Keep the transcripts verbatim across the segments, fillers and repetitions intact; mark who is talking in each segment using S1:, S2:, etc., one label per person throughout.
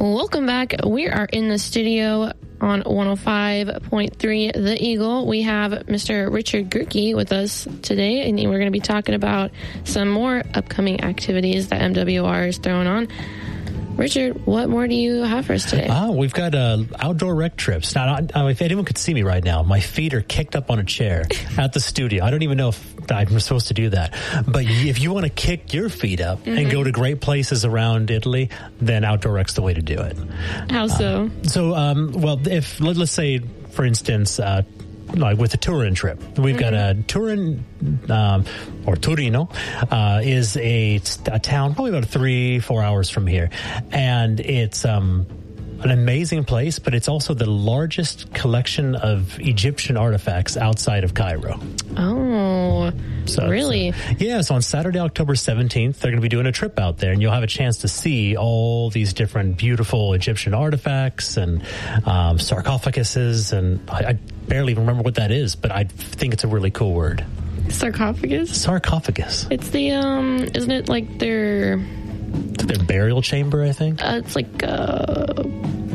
S1: Welcome back. We are in the studio on one oh five point three The Eagle. We have Mister Richard Gehrke with us today, and we're going to be talking about some more upcoming activities that M W R is throwing on. Richard, what more do you have for us today?
S2: Ah, we've got uh, outdoor rec trips. Now, I, if anyone could see me right now, my feet are kicked up on a chair at the studio. I don't even know if I'm supposed to do that. But if you want to kick your feet up mm-hmm. and go to great places around Italy, then outdoor rec's the way to do it.
S1: How so?
S2: Uh, so, um, well, if let, let's say, for instance, uh, like with a Turin trip, we've mm-hmm. got a Turin um, or Torino uh, is a, a town probably about three, four hours from here, and it's um, an amazing place. But it's also the largest collection of Egyptian artifacts outside of Cairo.
S1: Oh,
S2: so,
S1: really?
S2: So, yeah. So on Saturday, October seventeenth, they're going to be doing a trip out there, and you'll have a chance to see all these different beautiful Egyptian artifacts and um, sarcophaguses, and I, I barely even remember what that is, but I think it's a really cool word.
S1: Sarcophagus?
S2: Sarcophagus.
S1: It's the, um, isn't it like their...
S2: It's their burial chamber, I think?
S1: Uh, it's like, uh...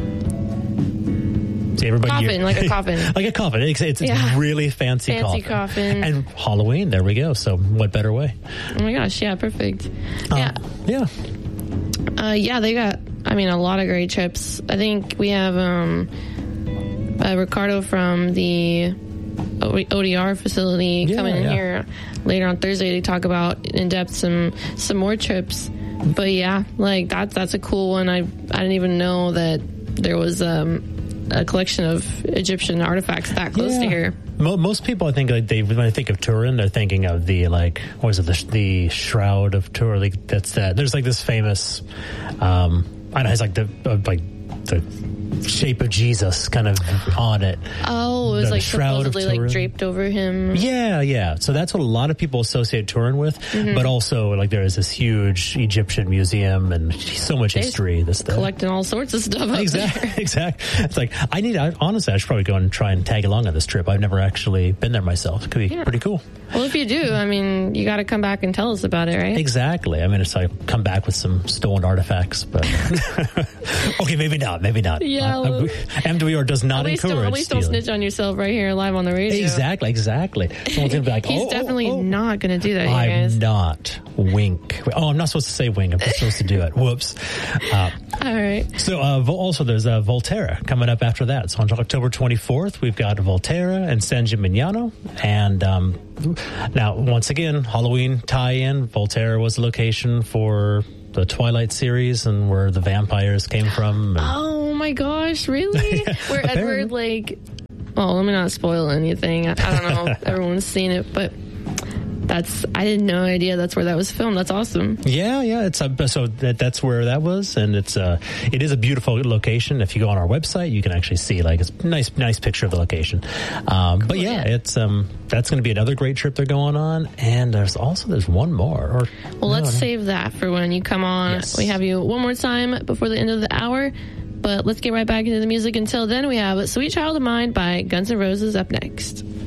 S2: See, everybody
S1: coffin,
S2: here,
S1: like a coffin.
S2: like a coffin. It's, it's, it's
S1: yeah.
S2: really fancy,
S1: fancy
S2: coffin.
S1: coffin.
S2: And Halloween, there we go. So what better way?
S1: Oh my gosh, yeah, perfect.
S2: Um,
S1: yeah.
S2: Yeah.
S1: Uh, yeah, they got, I mean, a lot of great trips. I think we have um, uh, Ricardo from the O D R facility
S2: yeah,
S1: coming in
S2: yeah.
S1: here later on Thursday to talk about in depth some some more trips. But yeah, like that's that's a cool one. I I didn't even know that there was um, a collection of Egyptian artifacts that close
S2: yeah.
S1: to here.
S2: Most people, I think, like they when they think of Turin, they're thinking of the like what is it, the, the Shroud of Turin. Like, that's that. There's like this famous, um, I don't know, it's like the uh, like the shape of Jesus kind of on it.
S1: Oh, it was
S2: the
S1: like
S2: Shroud
S1: supposedly like draped over him.
S2: Yeah, yeah. So that's what a lot of people associate Turin with. Mm-hmm. But also, like, there is this huge Egyptian museum and so much
S1: They're
S2: history. This stuff.
S1: Collecting all sorts of stuff.
S2: Exactly. Exactly. It's like I need. I, honestly, I should probably go and try and tag along on this trip. I've never actually been there myself. It could be yeah. pretty cool.
S1: Well, if you do, I mean, you got to come back and tell us about it, right?
S2: Exactly. I mean, it's like come back with some stolen artifacts, but okay, maybe not. Maybe not.
S1: Yeah.
S2: Uh, well, M W R does not
S1: at least
S2: encourage.
S1: Don't, at least
S2: stealing.
S1: don't snitch on yourself right here live on the radio.
S2: Exactly. Exactly. Someone's gonna be like,
S1: He's
S2: oh,
S1: definitely
S2: oh, oh.
S1: not going to do that. You
S2: I'm
S1: guys.
S2: not. Wink. Oh, I'm not supposed to say wink. I'm supposed to do it. Whoops. Uh,
S1: All right.
S2: So uh, also there's uh, Volterra coming up after that. So on October twenty-fourth, we've got Volterra and San Gimignano. And um, now, once again, Halloween tie-in. Volterra was the location for the Twilight series and where the vampires came from. And
S1: oh my gosh, really?
S2: Yeah,
S1: where
S2: apparently.
S1: Edward, like, well, let me not spoil anything. I, I don't know if everyone's seen it, but that's, I had no idea that's where that was filmed. That's awesome.
S2: Yeah, yeah. It's a, so that, that's where that was, and it's uh it is a beautiful location. If you go on our website, you can actually see like it's a nice, nice picture of the location. Um, cool, but yeah, yeah, it's um that's going to be another great trip they're going on, and there's also there's one more. Or
S1: well, let's
S2: no, no.
S1: save that for when you come on.
S2: Yes.
S1: We have you one more time before the end of the hour, but let's get right back into the music. Until then, we have "Sweet Child of Mine" by Guns N' Roses up next.